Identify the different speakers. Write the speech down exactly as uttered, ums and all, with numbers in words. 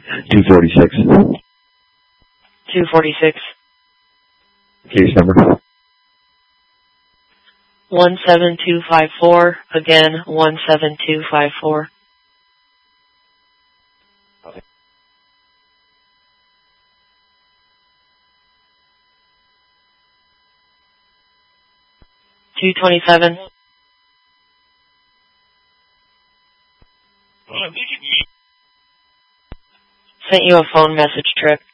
Speaker 1: two forty-six.
Speaker 2: two forty-six.
Speaker 1: Case number?
Speaker 2: one seven two five four. Again, one seven two five four.
Speaker 1: Okay.
Speaker 2: two twenty-seven. Sent you a phone message, Trick.